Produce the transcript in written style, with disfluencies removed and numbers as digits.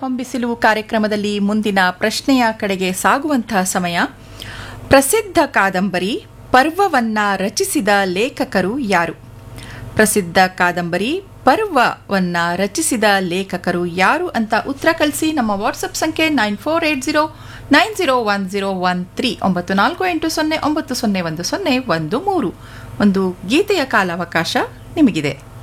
ಹೊಂಬಿಸಿಲು ಕಾರ್ಯಕ್ರಮದಲ್ಲಿ ಮುಂದಿನ ಪ್ರಶ್ನೆಯ ಕಡೆಗೆ ಸಾಗುವಂತಹ ಸಮಯ. ಪ್ರಸಿದ್ಧ ಕಾದಂಬರಿ ಪರ್ವವನ್ನ ರಚಿಸಿದ ಲೇಖಕರು ಯಾರು? ಪ್ರಸಿದ್ಧ ಕಾದಂಬರಿ ಪರ್ವವನ್ನ ರಚಿಸಿದ ಲೇಖಕರು ಯಾರು ಅಂತ ಉತ್ತರ ಕಳಿಸಿ. ನಮ್ಮ ವಾಟ್ಸಪ್ ಸಂಖ್ಯೆ 9480901013 9480901013. ಒಂದು ಗೀತೆಯ ಕಾಲಾವಕಾಶ ನಿಮಗಿದೆ.